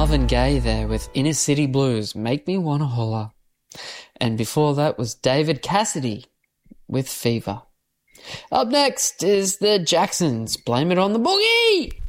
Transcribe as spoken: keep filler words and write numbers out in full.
Marvin Gaye there with Inner City Blues, Make Me Wanna Holler. And before that was David Cassidy with Fever. Up next is the Jacksons, Blame It on the Boogie.